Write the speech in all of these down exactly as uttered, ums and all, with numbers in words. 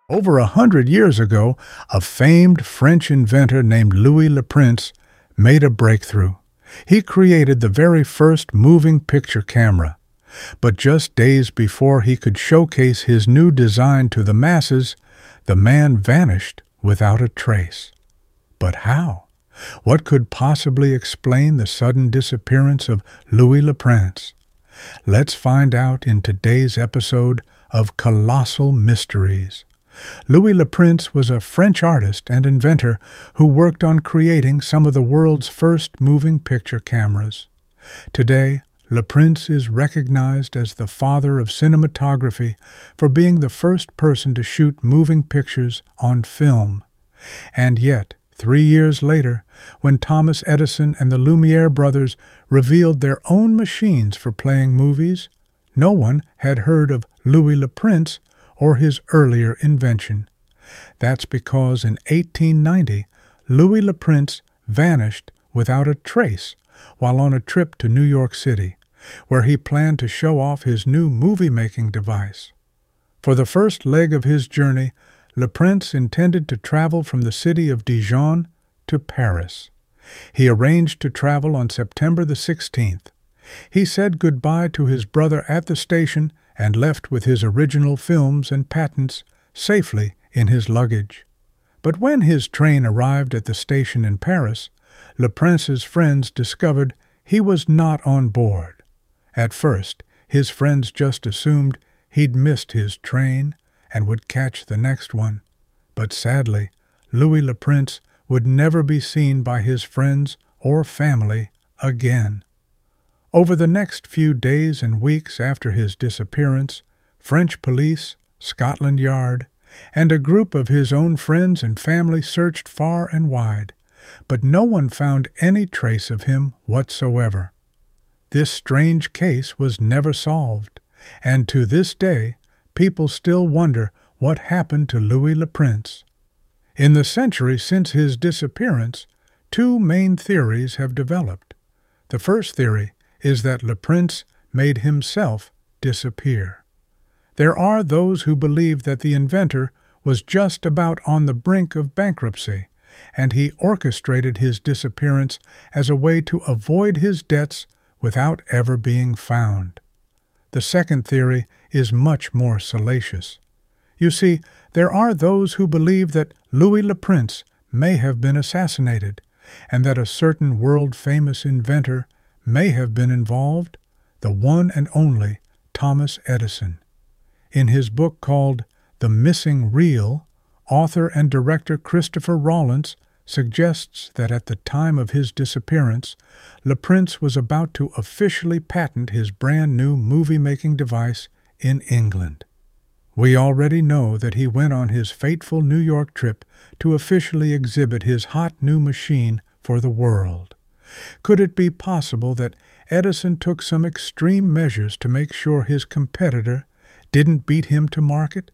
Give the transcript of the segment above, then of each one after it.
Over a hundred years ago, a famed French inventor named Louis Le Prince made a breakthrough. He created the very first moving picture camera. But just days before he could showcase his new design to the masses, the man vanished without a trace. But how? What could possibly explain the sudden disappearance of Louis Le Prince? Let's find out in today's episode of Colossal Mysteries. Louis Le Prince was a French artist and inventor who worked on creating some of the world's first moving picture cameras. Today, Le Prince is recognized as the father of cinematography for being the first person to shoot moving pictures on film. And yet, three years later, when Thomas Edison and the Lumiere brothers revealed their own machines for playing movies, no one had heard of Louis Le Prince or his earlier invention. That's because in eighteen ninety, Louis Le Prince vanished without a trace while on a trip to New York City, where he planned to show off his new movie-making device. For the first leg of his journey, Le Prince intended to travel from the city of Dijon to Paris. He arranged to travel on September the sixteenth. He said goodbye to his brother at the station and left with his original films and patents safely in his luggage. But when his train arrived at the station in Paris, Le Prince's friends discovered he was not on board. At first, his friends just assumed he'd missed his train and would catch the next one. But sadly, Louis Le Prince would never be seen by his friends or family again. Over the next few days and weeks after his disappearance, French police, Scotland Yard, and a group of his own friends and family searched far and wide, but no one found any trace of him whatsoever. This strange case was never solved, and to this day, people still wonder what happened to Louis Le Prince. In the century since his disappearance, two main theories have developed. The first theory is that Le Prince made himself disappear. There are those who believe that the inventor was just about on the brink of bankruptcy, and he orchestrated his disappearance as a way to avoid his debts without ever being found. The second theory is much more salacious. You see, there are those who believe that Louis Le Prince may have been assassinated, and that a certain world-famous inventor may have been involved, the one and only Thomas Edison. In his book called The Missing Reel, author and director Christopher Rollins suggests that at the time of his disappearance, Le Prince was about to officially patent his brand-new movie-making device in England. We already know that he went on his fateful New York trip to officially exhibit his hot new machine for the world. Could it be possible that Edison took some extreme measures to make sure his competitor didn't beat him to market?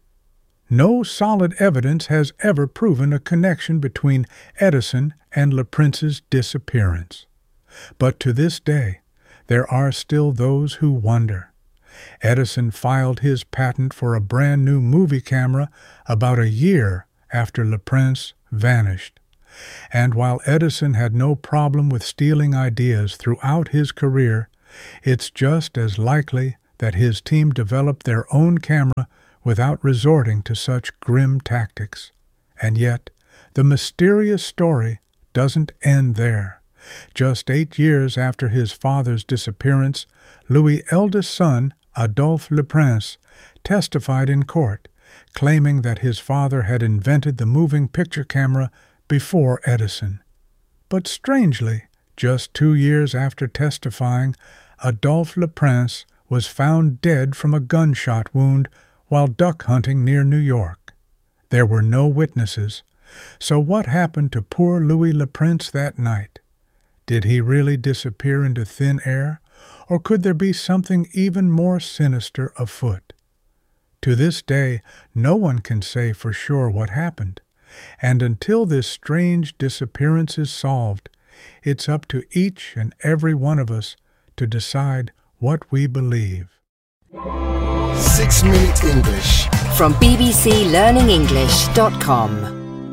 No solid evidence has ever proven a connection between Edison and Le Prince's disappearance. But to this day, there are still those who wonder. Edison filed his patent for a brand new movie camera about a year after Le Prince vanished. And while Edison had no problem with stealing ideas throughout his career, it's just as likely that his team developed their own camera without resorting to such grim tactics. And yet, the mysterious story doesn't end there. Just eight years after his father's disappearance, Louis' eldest son, Adolphe Le Prince, testified in court, claiming that his father had invented the moving picture camera before Edison. But strangely, just two years after testifying, Adolphe Le Prince was found dead from a gunshot wound while duck hunting near New York. There were no witnesses, so what happened to poor Louis Le Prince that night? Did he really disappear into thin air, or could there be something even more sinister afoot? To this day, no one can say for sure what happened, and until this strange disappearance is solved, it's up to each and every one of us to decide what we believe. Six Minute English from b b c learning english dot com.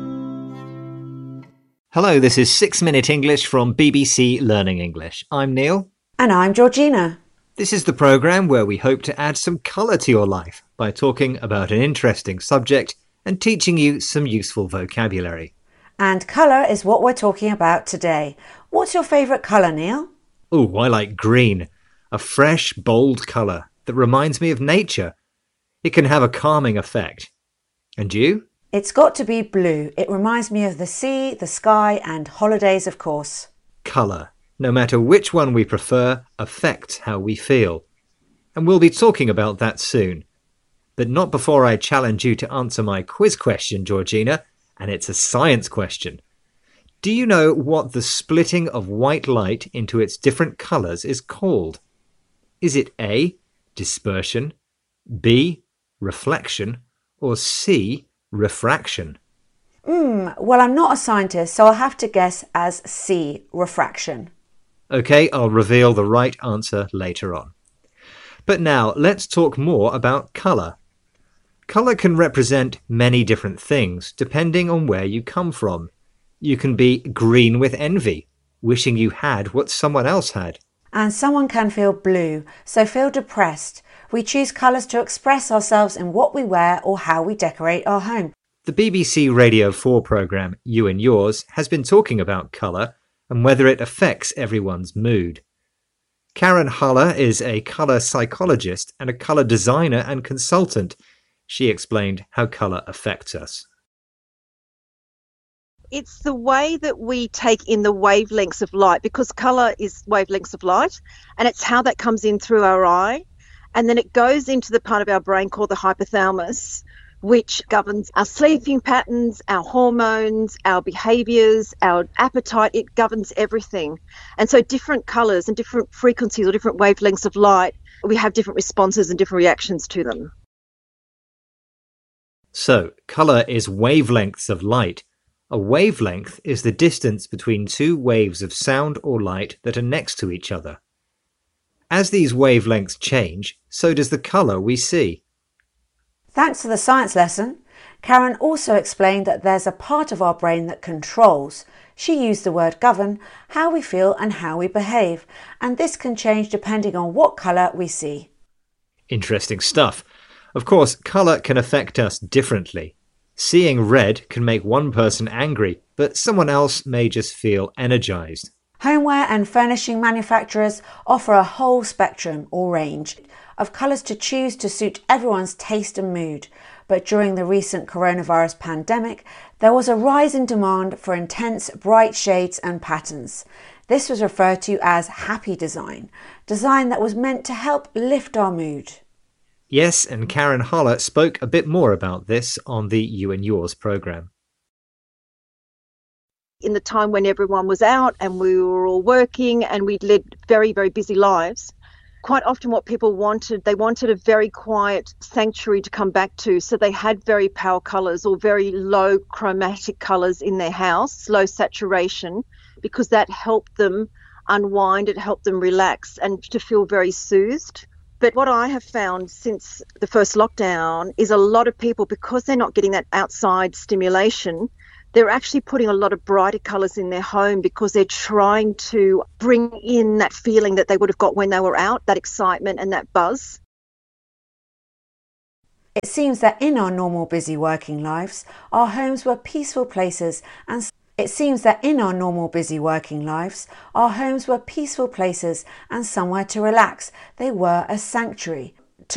Hello, this is Six Minute English from B B C Learning English. I'm Neil. And I'm Georgina. This is the programme where we hope to add some colour to your life by talking about an interesting subject and teaching you some useful vocabulary. And colour is what we're talking about today. What's your favourite colour, Neil? Oh, I like green. A fresh, bold colour that reminds me of nature. It can have a calming effect. And you? It's got to be blue. It reminds me of the sea, the sky and holidays, of course. Colour, no matter which one we prefer, affects how we feel. And we'll be talking about that soon. But not before I challenge you to answer my quiz question, Georgina, and it's a science question. Do you know what the splitting of white light into its different colours is called? Is it A, dispersion, B, reflection, or C, refraction? Hmm, well, I'm not a scientist, so I'll have to guess as C, refraction. OK, I'll reveal the right answer later on. But now, let's talk more about colour. Colour can represent many different things, depending on where you come from. You can be green with envy, wishing you had what someone else had. And someone can feel blue, so feel depressed. We choose colours to express ourselves in what we wear or how we decorate our home. The B B C Radio four programme, You and Yours, has been talking about colour and whether it affects everyone's mood. Karen Haller is a colour psychologist and a colour designer and consultant. She explained how colour affects us. It's the way that we take in the wavelengths of light, because colour is wavelengths of light, and it's how that comes in through our eye, and then it goes into the part of our brain called the hypothalamus, which governs our sleeping patterns, our hormones, our behaviours, our appetite. It governs everything. And so different colours and different frequencies or different wavelengths of light, we have different responses and different reactions to them. So, colour is wavelengths of light. A wavelength is the distance between two waves of sound or light that are next to each other. As these wavelengths change, so does the colour we see. Thanks for the science lesson. Karen also explained that there's a part of our brain that controls, she used the word govern, how we feel and how we behave, and this can change depending on what colour we see. Interesting stuff. Of course, colour can affect us differently. Seeing red can make one person angry, but someone else may just feel energised. Homeware and furnishing manufacturers offer a whole spectrum or range of colours to choose to suit everyone's taste and mood. But during the recent coronavirus pandemic, there was a rise in demand for intense, bright shades and patterns. This was referred to as happy design, design that was meant to help lift our mood. Yes, and Karen Haller spoke a bit more about this on the You and Yours programme. In the time when everyone was out and we were all working and we'd led very, very busy lives, quite often what people wanted, they wanted a very quiet sanctuary to come back to. So they had very pale colours or very low chromatic colours in their house, low saturation, because that helped them unwind, it helped them relax and to feel very soothed. But what I have found since the first lockdown is a lot of people, because they're not getting that outside stimulation, they're actually putting a lot of brighter colours in their home because they're trying to bring in that feeling that they would have got when they were out, that excitement and that buzz. It seems that in our normal busy working lives, our homes were peaceful places and It seems that in our normal busy working lives, our homes were peaceful places and somewhere to relax. They were a sanctuary.